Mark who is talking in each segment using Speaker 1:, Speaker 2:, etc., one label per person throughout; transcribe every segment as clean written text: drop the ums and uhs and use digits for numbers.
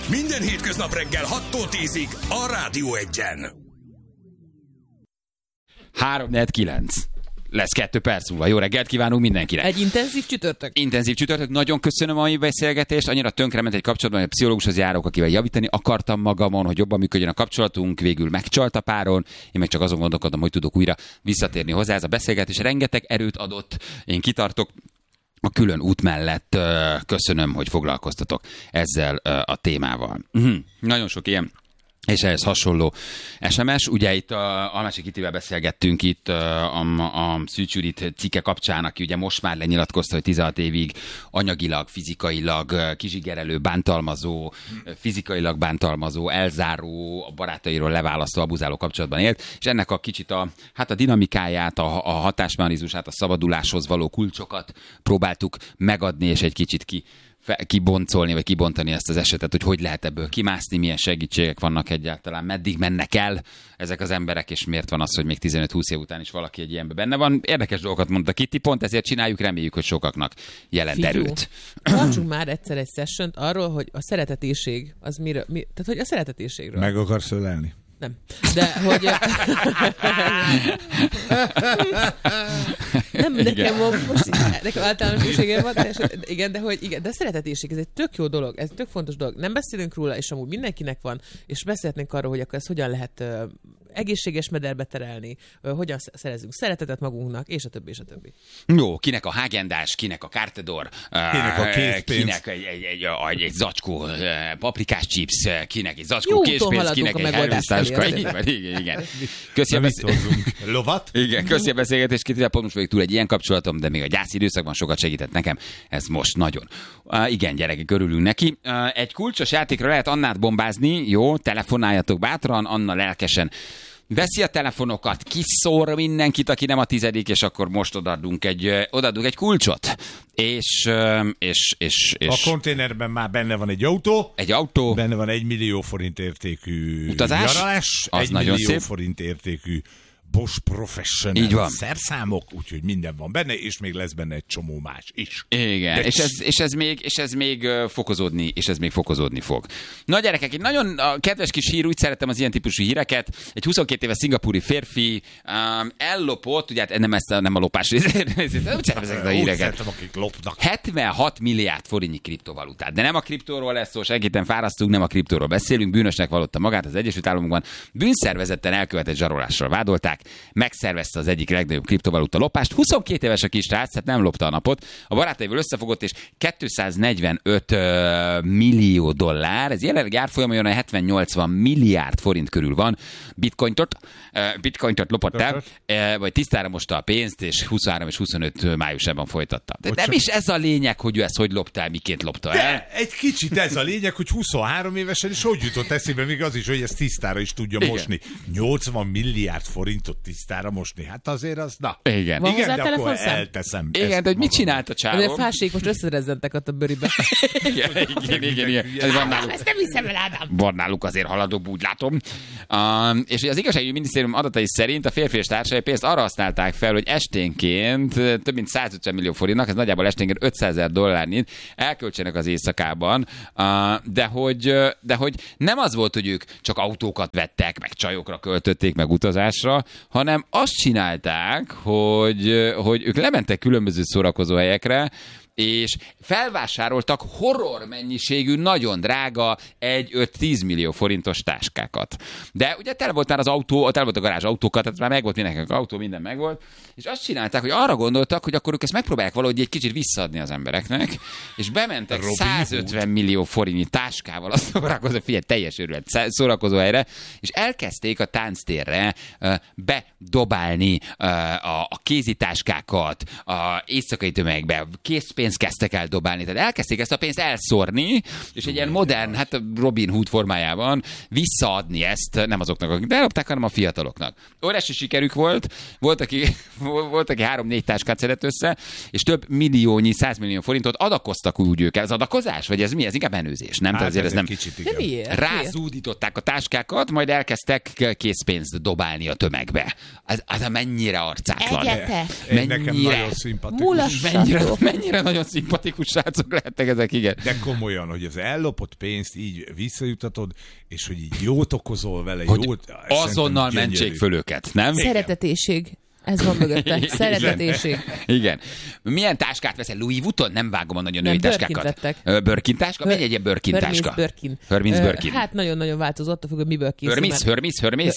Speaker 1: Minden hétköznap reggel 6-tól 10-ig a Rádió 1-en.
Speaker 2: 3-4-9. Lesz 2 perc múlva. Jó reggelt kívánunk mindenkinek.
Speaker 3: Egy intenzív csütörtök.
Speaker 2: Intenzív csütörtök. Nagyon köszönöm a mai beszélgetést. Annyira tönkrement egy kapcsolatban, hogy a pszichológushoz járok, akivel javítani akartam magamon, hogy jobban működjön a kapcsolatunk. Végül megcsalt a páron. Én meg csak azon gondolkodom, hogy tudok újra visszatérni hozzá. Ez a beszélgetés rengeteg erőt adott. Én kitartok a külön út mellett. Köszönöm, hogy foglalkoztatok ezzel a témával. Nagyon sok ilyen és ehhez hasonló SMS. Ugye itt Almási Kittivel beszélgettünk itt a Szűcs Judit cikke kapcsán, aki ugye most már lenyilatkozta, hogy 16 évig anyagilag, fizikailag kizsigerelő, bántalmazó, fizikailag bántalmazó, elzáró, a barátairól leválasztó, abuzáló kapcsolatban élt, és ennek a kicsit a dinamikáját, a hatásmechanizmusát, a szabaduláshoz való kulcsokat próbáltuk megadni, és egy kicsit kiboncolni, vagy kibontani ezt az esetet, hogy lehet ebből kimászni, milyen segítségek vannak egyáltalán, meddig mennek el ezek az emberek, és miért van az, hogy még 15-20 év után is valaki egy ilyenben benne van. Érdekes dolgokat mondta Kitty, pont ezért csináljuk, reméljük, hogy sokaknak jelent erőt.
Speaker 3: Tartsunk már egyszer egy sessiont arról, hogy a szeretetéség, az tehát hogy a szeretetéségről.
Speaker 4: Meg akarsz ölelni?
Speaker 3: Nem. De hogy... nem, nekem most nekem általánosségem van, igen, de hogy igen, de a szeretetéség, ez egy tök jó dolog, ez egy tök fontos dolog. Nem beszélünk róla, és amúgy mindenkinek van, és beszélhetnénk arról, hogy akkor ezt hogyan lehet egészséges mederbe terelni, hogyan szerezünk szeretetet magunknak, és a többi, és a többi.
Speaker 2: Jó, kinek a Häagen-Dazs, kinek a Cartedor,
Speaker 4: kinek a készpénz,
Speaker 2: kinek egy zacskó paprikás chips, kinek egy zacskó készpénz, kinek egy hermésztáska. Igen.
Speaker 4: Lovat?
Speaker 2: Igen, köszi a beszélgetést, Kittivel, pont most vagyok túl egy ilyen kapcsolatom, de még a gyász időszakban sokat segített nekem, ez most nagyon. Igen, gyerekek, örülünk neki. Egy kulcsos játékra lehet Annát bombázni, jó, telefonáljatok bátran, Anna lelkesen veszi a telefonokat, kiszór mindenkit, aki nem a 10., és akkor most odaadunk egy kulcsot. És
Speaker 4: a konténerben már benne van egy autó. Benne van 1 millió forint értékű
Speaker 2: utazás,
Speaker 4: nyaralás,
Speaker 2: az
Speaker 4: 1
Speaker 2: nagyon
Speaker 4: millió
Speaker 2: szép
Speaker 4: forint értékű Bosch Professional szerszámok, úgyhogy minden van benne, és még lesz benne egy csomó más is.
Speaker 2: Igen, és ez még fokozódni fog. Na gyerekek, egy nagyon kedves kis hír, úgy szeretem az ilyen típusú híreket. Egy 22 éves szingapúri férfi ellopott, ugye hát nem a lopás részét, úgy szeretem ezeket a híreket.
Speaker 4: Úgy szeretem, akik lopnak.
Speaker 2: 76 milliárd forintnyi kriptovalutát. De nem a kriptóról lesz szó, senkit fárasztunk, nem a kriptóról beszélünk. Bűnösnek vallotta magát az Egyesült Államokban. Bűnszervezetten elkövetett zsarolással vádolták. Megszervezte az egyik legnagyobb kriptovaluta lopást. 22 éves a kis srác, tehát nem lopta a napot. A barátaival összefogott, és 245 millió dollár, ez jelenleg árfolyamon 70-80 milliárd forint körül van. Bitcointot lopott el, vagy tisztára mosta a pénzt, és 23 és 25 májusában folytatta. De nem is ez a lényeg, hogy ő ezt hogy lopta el, miként lopta el.
Speaker 4: De egy kicsit ez a lényeg, hogy 23 évesen is hogy jutott eszébe, még az is, hogy ezt tisztára is tudja mosni. 80 milliárd forintot tisztára mosni. Hát azért az, na.
Speaker 2: Igen.
Speaker 3: Van
Speaker 4: igen, de akkor elteszem.
Speaker 2: Igen, de hogy mit csinált a csávó?
Speaker 3: De a fásék most összerezzentek ott a bőribe.
Speaker 2: Igen.
Speaker 3: Ezt nem hiszem el, Ádám.
Speaker 2: Van náluk azért haladóbb, úgy látom. És az igazságügyi minisztérium adatai szerint a férfi és társai pénzt arra használták fel, hogy esténként több mint 150 millió forintnak, ez nagyjából esténként 500 000 dollárnyit elköltsenek az éjszakában, de hogy nem az volt, hogy ők csak autókat vettek, meg csajokra költötték, meg utazásra, hanem azt csinálták, hogy ők lementek különböző szórakozóhelyekre, és felvásároltak horror mennyiségű, nagyon drága 1-5-10 millió forintos táskákat. De ugye tele volt már az autó, tele volt a garázs autókat, tehát már megvolt mindenkinek az autó, minden megvolt, és azt csinálták, hogy arra gondoltak, hogy akkor ők ezt megpróbálják valahogy egy kicsit visszaadni az embereknek, és bementek 150 millió forintnyi táskával a szórakozó, figyelj, teljes őrület szórakozóhelyre, és elkezdték a tánctérre bedobálni a kézitáskákat, a éjszakai tömegbe, készpénzt kezdtek el dobálni, tehát elkezdték ezt a pénzt elszórni, és egy ilyen modern, hát Robin Hood formájában visszaadni ezt, nem azoknak, akik elopták, hanem a fiataloknak. Óriási sikerük volt, aki 3-4 táskát szedett össze, és több milliónyi, 100 millió forintot adakoztak úgy ők el. Az adakozás? Vagy ez mi? Ez inkább menőzés, nem?
Speaker 4: Hát
Speaker 2: azért ez nem.
Speaker 4: Kicsit,
Speaker 3: de miért?
Speaker 2: Rázúdították a táskákat, majd elkezdtek készpénzt dobálni a tömegbe. Az mennyire arcátlan.
Speaker 3: Egyetek!
Speaker 4: Nekem nagyon szimpatikus.
Speaker 3: Mulassatok!
Speaker 2: Mennyire nagyon szimpatikus srácok lehetnek ezek, igen.
Speaker 4: De komolyan, hogy az ellopott pénzt így visszajutatod, és hogy így jót okozol vele,
Speaker 2: Hogy
Speaker 4: jót...
Speaker 2: azonnal mentsék föl őket, nem?
Speaker 3: Szeretetéség. Ez van mögötte. Szeretetéség.
Speaker 2: Igen. Milyen táskát veszel? Louis Vuitton? Nem vágom a nagyon női
Speaker 3: Nem,
Speaker 2: táskákat.
Speaker 3: Birkin vettek.
Speaker 2: Birkin táska? Megy egy ilyen Birkin táska. Hermes Birkin.
Speaker 3: Hát nagyon-nagyon változott, függ, hogy miből készül.
Speaker 2: Hermes?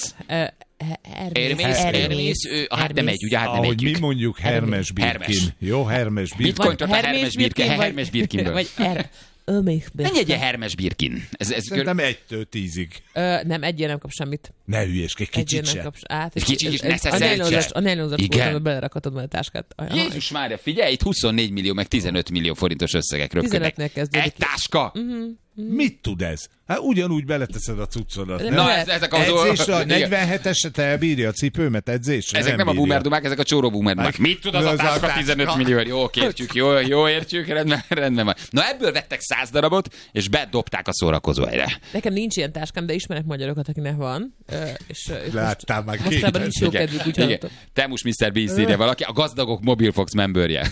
Speaker 3: Hermes.
Speaker 2: Hát nem megy, ugye? Hát nem
Speaker 4: Ahogy mi
Speaker 2: együk.
Speaker 4: mondjuk Hermes Birkin. Jó, Hermes Birkin.
Speaker 2: Bitcoint a Hermes Birkinből.
Speaker 3: Vagy
Speaker 2: Mennyi egy Hermes Birkin?
Speaker 4: Szerintem 1-től 10-ig.
Speaker 3: Nem, egyért nem kap semmit.
Speaker 4: Ne hülyeskedj, kicsit se.
Speaker 2: Egy kicsit is ne szeszed se.
Speaker 3: A nylonzat volt, belerakhatod majd a táskát.
Speaker 2: Jézus Mária, figyelj, itt 24 millió, meg 15 millió forintos összegek röpködnek.
Speaker 3: 15-nél kezdődik.
Speaker 2: Egy táska!
Speaker 4: Mit tud ez? Hát ugyanúgy beleteszed a cuccodat.
Speaker 2: Na, ezek a
Speaker 4: Edzésre, a 47-eset elbírja a cipőmet edzésre?
Speaker 2: Ezek nem a boomerdumák, ezek a csóró boomerdumák. Mit tud az a táska 15 millió? Jó, értjük, jó értjük, rendben van. Na ebből vettek 100 darabot, és bedobták a szórakozó helyre.
Speaker 3: Nekem nincs ilyen táskám, de ismerek magyarokat, akinek van. És
Speaker 4: láttál már
Speaker 3: mostában nincs jó kedvük, úgy hallottam.
Speaker 2: Temus Mr. Beast írja valaki, a gazdagok Mobilfox memberje.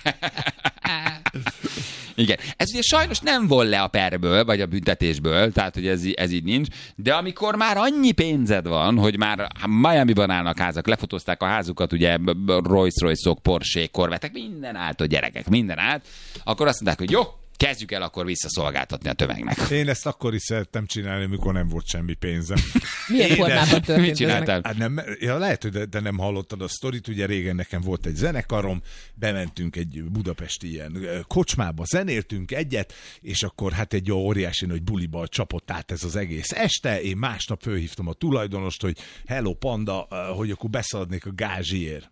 Speaker 2: Igen. Ez ugye sajnos nem vol le a perből, vagy a büntetésből, tehát hogy ez így nincs, de amikor már annyi pénzed van, hogy már Miami-ban állnak házak, lefotózták a házukat, ugye Rolls-Royce-ok, Porsche-k, Corvette-ek, minden állt a gyerekek, minden állt, akkor azt mondták, hogy jó, kezdjük el akkor visszaszolgáltatni a tömegnek.
Speaker 4: Én ezt akkor is szerettem csinálni, amikor nem volt semmi pénzem.
Speaker 3: Milyen formában történt?
Speaker 2: Mit csináltál?
Speaker 4: Hát nem, ja, lehet, hogy de nem hallottad a sztorit, ugye régen nekem volt egy zenekarom, bementünk egy budapesti ilyen kocsmába, zenéltünk egyet, és akkor hát egy óriási nagy buliba csapott át ez az egész este, én másnap fölhívtam a tulajdonost, hogy hello panda, hogy akkor beszaladnék a gázsiért.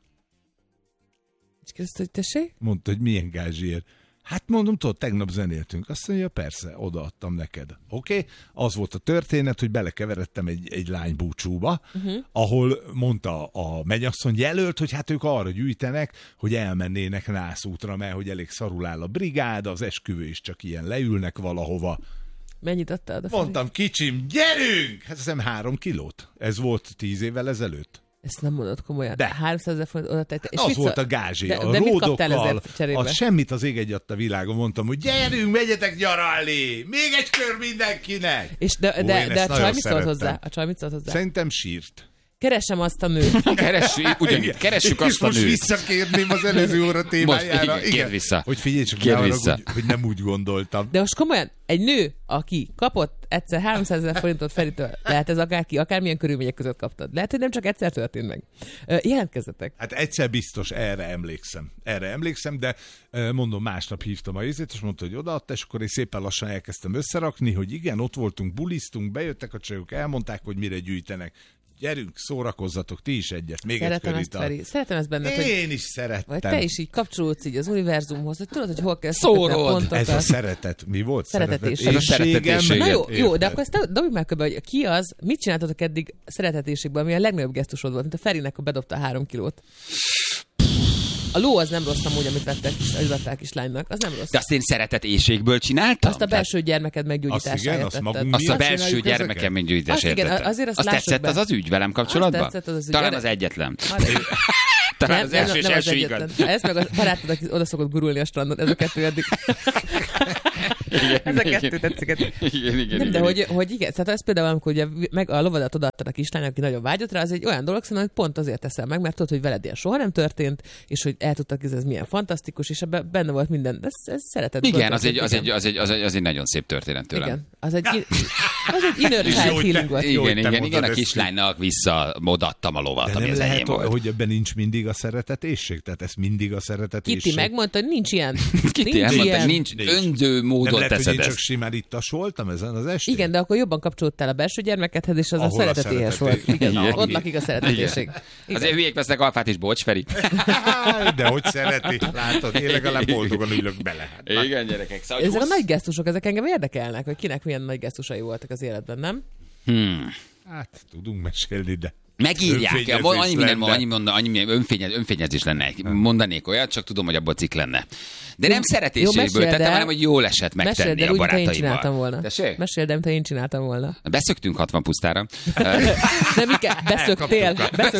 Speaker 3: És kérdezte, hogy tessék?
Speaker 4: Mondta, hogy milyen gázsiért. Hát mondom, tudod, tegnap zenéltünk. Azt mondja, persze, odaadtam neked. Oké? Az volt a történet, hogy belekeveredtem egy lány búcsúba, ahol mondta a mennyasszony jelölt, hogy hát ők arra gyűjtenek, hogy elmennének nászútra, mert hogy elég szarul áll a brigád, az esküvő is csak ilyen leülnek valahova.
Speaker 3: Mennyit adtál?
Speaker 4: Mondtam, kicsim, gyerünk! Hát hiszem 3 kilót. Ez volt 10 évvel ezelőtt.
Speaker 3: Ezt nem mondod komolyan.
Speaker 4: De.
Speaker 3: 300 000 forint oda tettem.
Speaker 4: Az volt a gázsi.
Speaker 3: De mit kaptál ezért cserébe?
Speaker 4: Semmit az ég egyadt a világon. Mondtam, hogy gyerünk, megyetek nyaralni! Még egy kör mindenkinek!
Speaker 3: És de a csaj mit szólt hozzá? A csaj mit szólt hozzá?
Speaker 4: Szerintem sírt.
Speaker 3: Keresem azt a nőt.
Speaker 2: Keressük azt a
Speaker 4: most
Speaker 2: nőt.
Speaker 4: visszakérném az előző óra témájára.
Speaker 2: Most, igen, vissza.
Speaker 4: Hogy figyelj csak,
Speaker 2: Kérd vissza.
Speaker 4: hogy nem úgy gondoltam.
Speaker 3: De most komolyan, egy nő, aki kapott egyszer 300 000 forintot Feritől, lehet ez akárki, akármilyen körülmények között kaptad. Lehet, hogy nem csak egyszer történt meg. Jelentkezzetek.
Speaker 4: Hát egyszer biztos, erre emlékszem, de mondom, másnap hívtam a izét, és mondta, hogy odaadta, és akkor én szépen lassan elkezdtem összerakni, hogy igen, ott voltunk, bulisztunk, bejöttek a csajok, elmondták, hogy mire gyűjtenek. Gyerünk, szórakozzatok, ti is egyet. Még
Speaker 3: Szeretem
Speaker 4: egy
Speaker 3: ezt, Feri. Szeretem ezt benned, hogy...
Speaker 4: Én is szerettem.
Speaker 3: Vagy te is így kapcsolódsz így az univerzumhoz, hogy tudod, hogy hol kell szórod a pontokat.
Speaker 4: Ez a szeretet. Mi volt?
Speaker 3: Szeretetéség.
Speaker 2: Ez a szeretetéség.
Speaker 3: Na jó, de akkor ezt dobjuk már körbe, hogy ki az, mit csináltatok eddig szeretetéségben, ami a legnagyobb gesztusod volt, mint a Ferinek, a bedobta 3 kilót. A ló az nem rossz amúgy, amit vettek kislánynak, az nem rossz.
Speaker 2: De azt én szeretetéségből csináltam?
Speaker 3: Azt a belső gyermeked meggyógyításáért tetted.
Speaker 2: Azt a belső gyermekem meggyógyításáért tetted.
Speaker 3: Azt
Speaker 2: tetszett az az ügy velem kapcsolatban?
Speaker 3: Azt tetszett az ügy.
Speaker 2: Talán az egyetlen. Talán az első és első igaz.
Speaker 3: Ez meg a barátod, aki oda szokott gurulni a strandon, ez a 2 eddig. Ez a 2 tetszik.
Speaker 2: Igen.
Speaker 3: De hogy igen, tehát ez például, amikor ugye meg a lovadat odaadtad a kislánynak, aki nagyon vágyott rá, az egy olyan dolog, szerintem, hogy pont azért teszem meg, mert tudod, hogy veled ilyen soha nem történt, és hogy el tudtak, ez milyen fantasztikus, és ebben benne volt minden. Ez szeretet.
Speaker 2: Igen, az egy nagyon szép történet tőlem.
Speaker 3: Igen, az egy inner child healing volt.
Speaker 2: Igen, a kislánynak visszamodattam a lovat, ami az enyém volt.
Speaker 4: Hogy ebben nincs mindig a szeretetésség? Tehát ez mindig a szeretetésség?
Speaker 3: Kitty megmondta, hogy nincs ilyen.
Speaker 2: Kitty elmondta, hogy nincs önző módon
Speaker 4: teszed ezt. Nem lehet, hogy én csak
Speaker 2: ezt.
Speaker 4: simán ittas voltam ezen az estén?
Speaker 3: Igen, de akkor jobban kapcsolódtál a belső gyermekedhez, és az a szeretetéhes volt. Igen, ott lakik a szeretetéség.
Speaker 2: Azért hülyék vesznek alfát is, bocs, Feri.
Speaker 4: De hogy szereti, látod, én legalább boldogan ülök bele.
Speaker 2: Igen, gyerekek. Szóval,
Speaker 3: ezek a nagy gesztusok, ezek engem érdekelnek, hogy kinek milyen nagy gesztusai voltak az életben, nem?
Speaker 4: Hát, tudunk mesélni, de...
Speaker 2: Megírják. Annyi önfényezés lenne. Mondanék olyat, csak tudom, hogy abból cikk lenne. De nem szeretéséből tettem, hanem hogy jól esett megtenni a barátaimmal.
Speaker 3: Meséld el, én csináltam volna.
Speaker 2: Beszöktünk 60 pusztára.
Speaker 3: De Mike, beszöktél.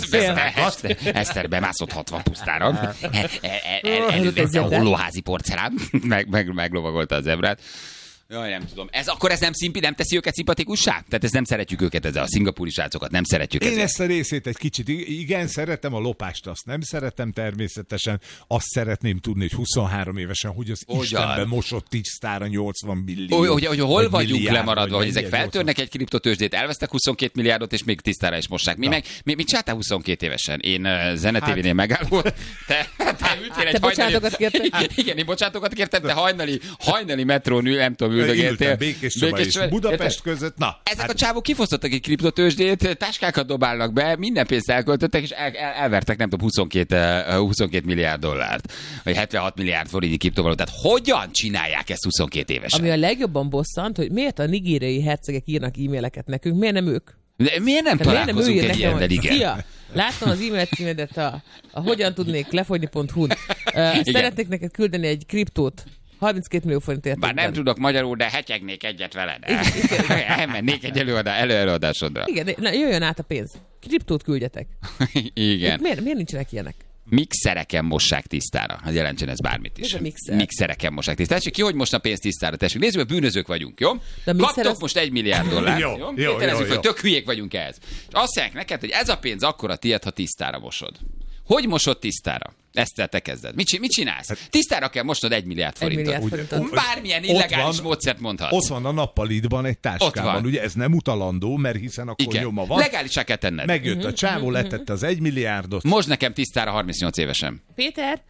Speaker 2: Eszter bemászott 60 pusztára. Elővette a hollóházi porcelán. Meglovagolta a zebrát. Jaj, nem tudom. Akkor ez nem teszi őket szimpatikussá? Tehát ezt nem szeretjük őket, ezzel a szingapúri srácokat nem szeretjük.
Speaker 4: Én ezt a részét egy kicsit, igen, szeretem a lopást, azt nem szeretem természetesen. Azt szeretném tudni, hogy 23 évesen, hogy az Istenben mosott tisztára 80 millió.
Speaker 2: Hogy hol vagyunk lemaradva, hogy ezek feltörnek egy kriptotőzsdét, elvesztek 22 milliárdot, és még tisztára is mossák. Mit csináltál 22 évesen? Én Zenetévénél megállott. Te ültél egy
Speaker 3: bocsátokat kértem.
Speaker 2: Igen, én bocsátokat kértem, te hajnali metrón nem tudom, üldögéltél.
Speaker 4: Békéscsaba és Budapest között. Na,
Speaker 2: ezek a csávok kifosztottak egy kriptotőzsdét, táskákat dobálnak be, minden pénzt elköltöttek, és elvertek, nem tudom, 22 milliárd dollárt, vagy 76 milliárd forintnyi kriptovalutát. Hogyan csinálják ezt 22 évesen?
Speaker 3: Ami a legjobban bosszant, hogy miért a nigériai hercegek írnak e-maileket nekünk, miért nem ők?
Speaker 2: De miért nem találkozunk egy ilyennel, igen?
Speaker 3: Fia, láttam az e-mail címedet a hogyan tudnék lefogyni.hu-n. Szeretnék neked küldeni egy kriptót. 32 millió forint értékben.
Speaker 2: Bár nem tudok magyarul, de hetyegnék egyet veled. Elmennék egy előadásodra.
Speaker 3: Igen, jöjjön át a pénz. Kriptót küldjetek.
Speaker 2: Igen.
Speaker 3: Miért nincsenek ilyenek?
Speaker 2: Mixereken mossák tisztára. Hát jelentsen ez bármit is. Mixereken mossák tisztára. Tessék, ki hogy mosna pénzt tisztára? Tessék, nézzük, hogy bűnözők vagyunk, jó? Kaptok most $1 milliárd. Jó? Tételezzük, hogy tök hülyék vagyunk ehhez. És azt mondják neked, hogy ez a pénz akkora tiéd, ha tisztára mosod. Hogy mosod tisztára? Ezt te kezded. Mit csinálsz? Tisztára kell mosnod $1 milliárd forintot. Bármilyen illegális módszert mondhatsz.
Speaker 4: Ott van a nappalitban egy táskában. Ugye ez nem utalandó, mert hiszen akkor nyoma van.
Speaker 2: Legálisá kell tenned.
Speaker 4: Megjött a csávó, letette az $1 milliárdot.
Speaker 2: Most nekem tisztára 38 évesen.
Speaker 3: Péter!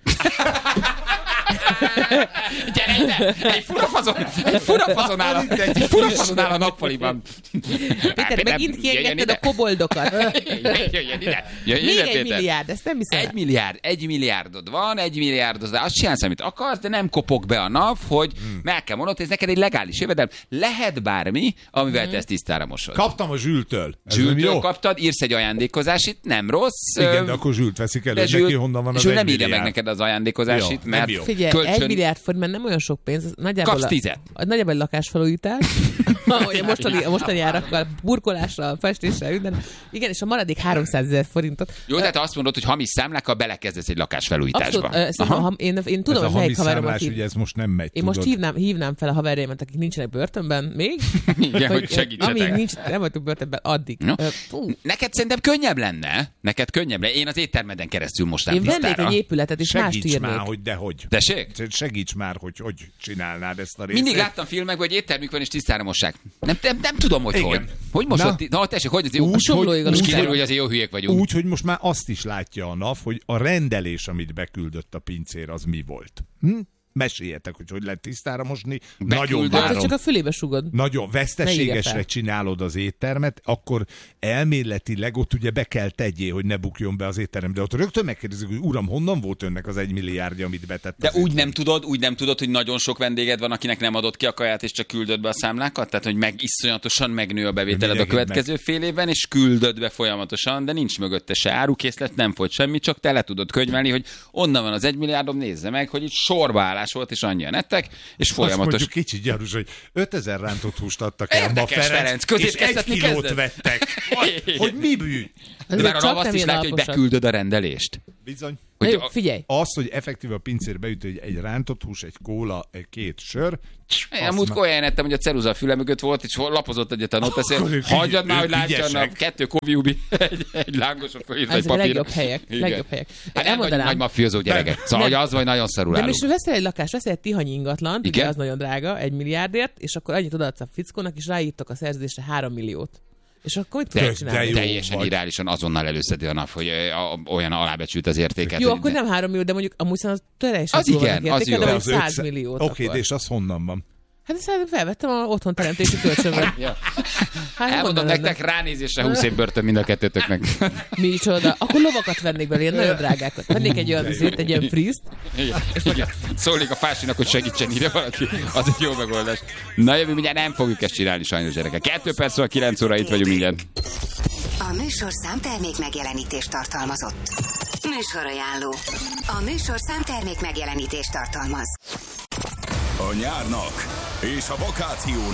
Speaker 2: Gyere ide! Egy furafazon áll a nappaliban.
Speaker 3: Péter, megint kiengedted a koboldokat.
Speaker 2: Jöjjön ide,
Speaker 3: még
Speaker 2: Péter.
Speaker 3: $1 milliárd, ezt nem hiszem.
Speaker 2: $1 milliárdod van, $1 milliárdod, de azt csinálsz, amit akarsz, de nem kopog be a NAV, hogy meg kell mondanod, hogy ez neked egy legális jövedelem. Lehet bármi, amivel te ezt tisztára mosod.
Speaker 4: Kaptam a Zsültől.
Speaker 2: Zsültől kaptad, írsz egy ajándékozásit, nem rossz.
Speaker 4: Igen, de akkor Zsült veszik elő, neki honnan van az $1 milliárd.
Speaker 2: Nem írja meg neked az ajándékozásit, mert
Speaker 3: figyelj, $1 milliárd forint, mert nem olyan sok pénz.
Speaker 2: Kapsz 10.
Speaker 3: Nagyjából egy lakásfelújítás, ahogy a mostani árakkal, burkolással, festéssel, minden. Igen, és a maradék 300 000 forintot.
Speaker 2: Jó, tehát azt mondod, hogy hamis számlákkal belekezdesz egy lakásfelújításba.
Speaker 3: Abszolút, én tudom, hogy melyik haveromat
Speaker 4: ugye ez most nem megy,
Speaker 3: én most hívnám fel a haverjaimat, akik nincsenek börtönben még.
Speaker 2: Igen, hogy segítsetek.
Speaker 3: Amíg nem vagyunk börtönben, addig.
Speaker 2: No. Neked szerintem könnyebb lenne. Én az éttermeden keresztül mostán tisztára.
Speaker 3: Én vennék egy épületet, és mást írnék.
Speaker 4: Segíts már, hogy dehogy.
Speaker 2: Tessék?
Speaker 4: Segíts már, hogy csinálnád ezt a részét.
Speaker 2: Mindig láttam filmekben, hogy éttermük van, és tisztára mossák. Nem tudom, hogy hogy. Hogy mosott? Na, tessék, hogy az jó. Most kiderül, hogy azért jó hülyék vagyunk.
Speaker 4: Úgy, hogy most már azt is látja a NAV, hogy a rendelés, amit beküldött a pincér, az mi volt. Meséljetek, hogy lehet tisztára mosni. Nagyon várom.
Speaker 3: Csak a fülébe sugod.
Speaker 4: Nagyon veszteségesre csinálod az éttermet, akkor elméletileg ott ugye be kell tegyél, hogy ne bukjon be az étterem. De ott rögtön megkérdezik, hogy uram, honnan volt önnek az $1 milliárdja, amit betett.
Speaker 2: De úgy nem tudod, hogy nagyon sok vendéged van, akinek nem adott ki a kaját, és csak küldöd be a számlákat? Tehát, hogy iszonyatosan megnő a bevételed a következő fél évben, és küldöd be folyamatosan, de nincs mögötte se árukészlet, nem folyt semmi, csak te le tudod könyvelni, hogy onnan van az $1 milliárdom, nézze meg, hogy itt sorba áll volt, és annyian ettek, és folyamatos.
Speaker 4: Azt mondjuk kicsit gyanús, hogy 5000 rántott húst adtak el ma Ferenc, és 1 kilót vettek. Hogy mi bűn?
Speaker 2: De már a NAV azt is látja, hogy beküldöd a rendelést.
Speaker 4: Bizony.
Speaker 3: Jó, figyelj.
Speaker 4: Az, hogy effektív a pincér beüt, hogy egy rántott hús, egy kóla, 2 sör.
Speaker 2: Én múltkor olyan ettem, hogy a ceruza a füle mögött volt, és lapozott egyet a noteszél. Hagyjad már, hogy látjanak 2 koviubi, egy lángos a fölírva egy papírra.
Speaker 3: Legjobb helyek.
Speaker 2: Hát nem vagy nagy mafiózó gyerekek. Szóval, hogy az vagy nagyon szarul állunk.
Speaker 3: De most veszel egy lakást, veszel egy Tihany ingatlant, ugye az nagyon drága, $1 milliárdért, és akkor annyit odaadsz a fickónak, és ráírtok a szerződésre 3 milliót. És akkor mit tudod csinálni?
Speaker 2: Teljesen irreálisan azonnal előszedi a NAV, hogy olyan alábecsült az értéket.
Speaker 3: Jó, akkor nem 3 millió, de mondjuk amúgy az teljesen
Speaker 2: az igen, az jó.
Speaker 3: De 100 milliót.
Speaker 4: Oké, de és az honnan van?
Speaker 3: Hát ezt felvettem a otthonteremtési kölcsönben.
Speaker 2: Ja. Hát elmondom nektek, ránézésre 20 év börtön mind a kettőtöknek.
Speaker 3: Micsoda. Akkor lovakat vennék belőle, ilyen nagyon drágákat. Vennék egy olyan zét, egy ilyen friszt.
Speaker 2: Igen. Szólnék a Fásinak, hogy segítsen ide valaki. Az egy jó megoldás. Na jövő, mindjárt nem fogjuk ezt csinálni sajnos, gyerekek. 2 perc, 9 óra itt vagyunk mindjárt.
Speaker 5: A műsorszám termék megjelenítést tartalmazott. Műsorajánló. A műsorszám termék megjelenítést tartalmaz.
Speaker 1: A nyárnak és a vakációnak